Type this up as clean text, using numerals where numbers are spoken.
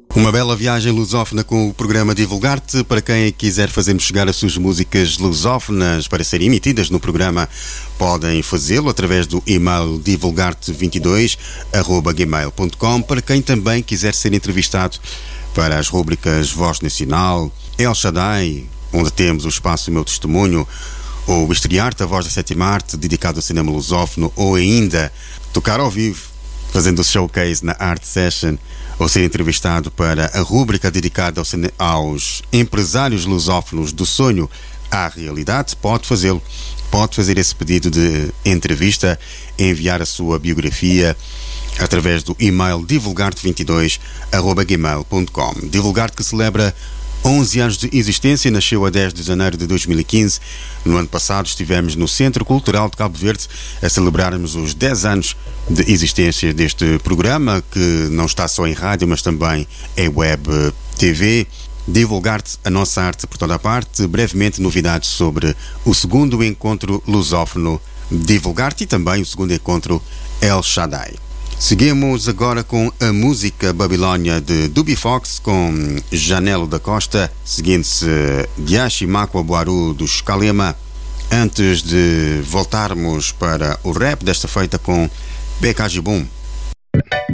Uma bela viagem lusófona com o programa Divulgar-te. Para quem quiser fazer-nos chegar as suas músicas lusófonas para serem emitidas no programa, podem fazê-lo através do e-mail divulgarte22@gmail.com. Para quem também quiser ser entrevistado para as rúbricas Voz Nacional, El Shaddai, onde temos o espaço Meu Testemunho, ou Estrear-te, a Voz da Sétima Arte, dedicado ao cinema lusófono, ou ainda tocar ao vivo, fazendo o showcase na Art Session, ou ser entrevistado para a rúbrica dedicada aos empresários lusófonos do sonho à realidade, pode fazê-lo. Pode fazer esse pedido de entrevista, enviar a sua biografia através do e-mail divulgarte22@gmail.com. Divulgarte, que celebra 11 anos de existência, nasceu a 10 de janeiro de 2015. No ano passado estivemos no Centro Cultural de Cabo Verde a celebrarmos os 10 anos de existência deste programa, que não está só em rádio, mas também em web TV. Divulgar-te, a nossa arte por toda a parte. Brevemente, novidades sobre o segundo encontro lusófono Divulgar-te e também o segundo encontro El Shaddai. Seguimos agora com a música Babilónia de Dubi Fox, com Janelo da Costa, seguindo-se Diashi Makwa Boaru dos Kalema, antes de voltarmos para o rap, desta feita com BK Jibum.